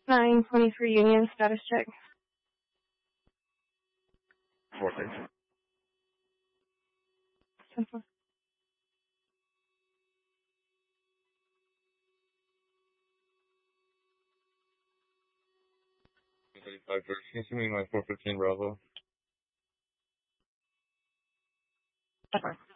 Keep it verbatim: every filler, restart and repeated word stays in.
nine twenty-three Union, status check. four six. ten four. thirty-five first. Can you see me my four fifteen Bravo? ten four.